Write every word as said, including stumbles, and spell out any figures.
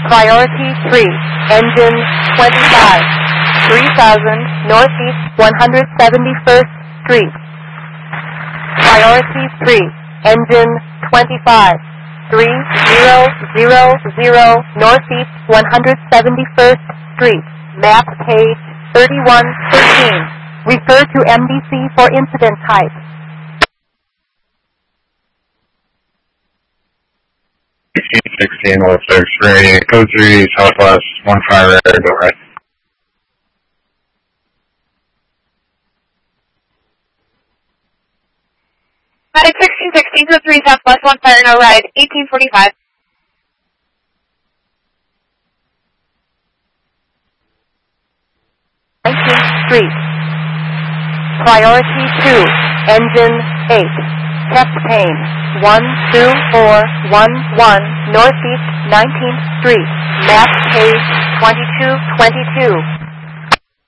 Priority three, engine twenty-five, three thousand Northeast one hundred seventy-first Street. Priority three, engine twenty-five, three thousand Northeast one hundred seventy-first Street. Map page thirty-one thirteen. Refer to M D C for incident type. eighteen sixteen, West six, ready, code three, Southwest, one five, ready, go right. At sixteen sixteen, code three, Southwest, one fire, no ride, eighteen forty-five. nineteenth Street. Priority two, engine eight. Test pane one two four one one Northeast nineteenth Street. Map page twenty-two twenty-two.